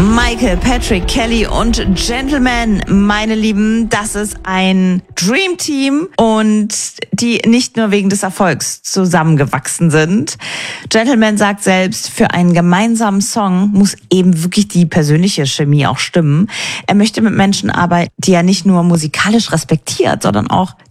Michael, Patrick, Kelly und Gentleman, meine Lieben, das ist ein Dream Team und die nicht nur wegen des Erfolgs zusammengewachsen sind. Gentleman sagt selbst, für einen gemeinsamen Song muss eben wirklich die persönliche Chemie auch stimmen. Er möchte mit Menschen arbeiten, die er nicht nur musikalisch respektiert, sondern auch